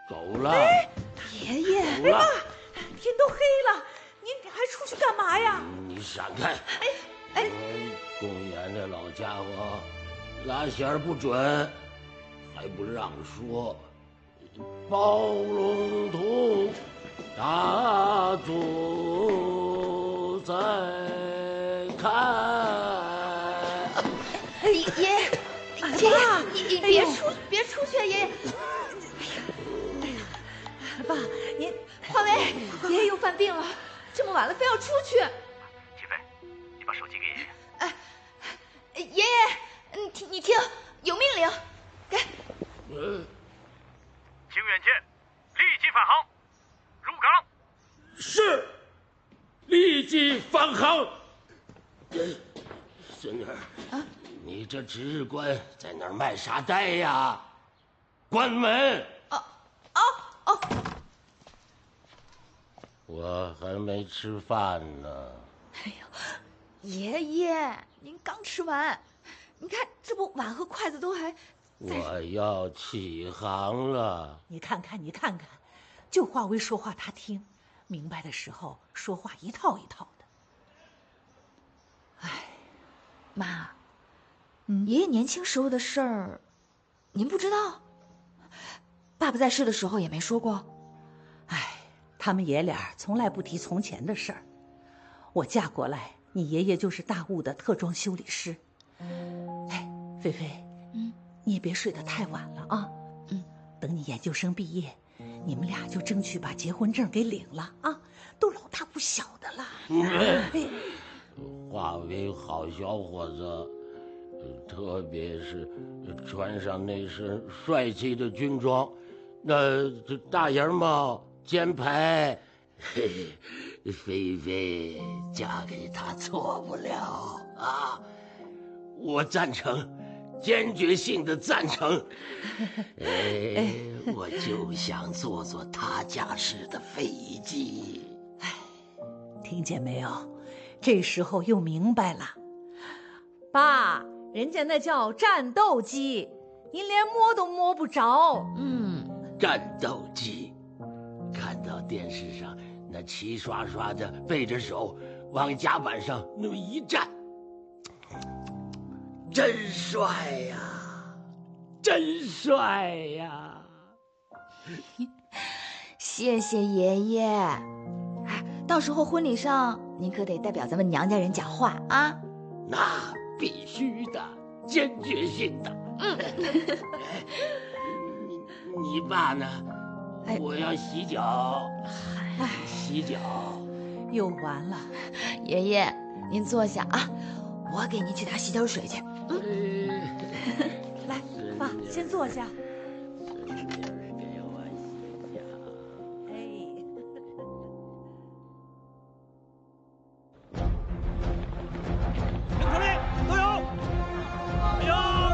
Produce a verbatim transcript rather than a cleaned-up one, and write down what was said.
走了。 哎，爷爷， 走了。 天都黑了，您还出去干嘛呀？ 你闪开！ 哎哎， 公园的老家伙，拉弦不准，还不让说。包龙图，大祖在看。 哎，爷爷，爷爷，你你别出别出去，爷爷。爸，您华为，爷爷又犯病了，这么晚了非要出去。 齐飞，你把手机给爷爷。 哎，爷爷，你听你听，有命令，给。 嗯。 清远舰，立即返航，入港。 是，立即返航。孙女儿，啊，你这值日官在那儿卖啥呆呀？关门！ 哦哦哦。 我还没吃饭呢。 哎呦，爷爷，您刚吃完，你看这不碗和筷子都还…… 我要起航了。 你看看，你看看，就华为说话他听，明白的时候说话一套一套的。 哎，妈，嗯，爷爷年轻时候的事儿，您不知道？爸爸在世的时候也没说过。 哎，他们爷俩从来不提从前的事儿。我嫁过来，你爷爷就是大雾的特装修理师。哎，菲菲，嗯，你也别睡得太晚了啊。嗯，等你研究生毕业，你们俩就争取把结婚证给领了啊，都老大不小的了。 嗯，华为好小伙子，特别是穿上那身帅气的军装，那这大檐帽、肩牌，嘿嘿，菲菲嫁给他错不了啊！我赞成，坚决性的赞成。哎，我就想坐坐他驾驶的飞机。 哎，听见没有？这时候又明白了。爸，人家那叫战斗机，您连摸都摸不着。 嗯， 战斗机，看到电视上那齐刷刷的背着手往甲板上那么一站，真帅呀，真帅呀！ 谢谢爷爷。哎，到时候婚礼上您可得代表咱们娘家人讲话啊。 那必须的，坚决性的。嗯，你你爸呢？哎，我要洗脚。哎，洗脚又完了。 爷爷，您坐下啊，我给您去打洗脚水去。嗯， 来，爸，先坐下。